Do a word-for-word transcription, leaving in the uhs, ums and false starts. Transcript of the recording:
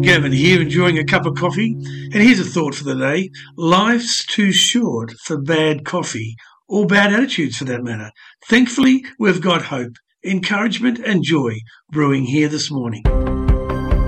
Gavin here, enjoying a cup of coffee. And here's a thought for the day. Life's too short for bad coffee, or bad attitudes for that matter. Thankfully, we've got hope, encouragement and joy brewing here this morning.